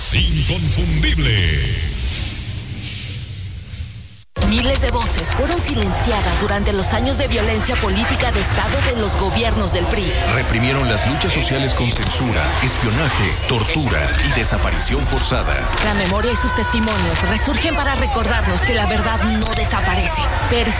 voz inconfundible. Miles de voces fueron silenciadas durante los años de violencia política de Estado de los gobiernos del PRI. Reprimieron las luchas sociales con censura, espionaje, tortura y desaparición forzada. La memoria y sus testimonios resurgen para recordarnos que la verdad no desaparece,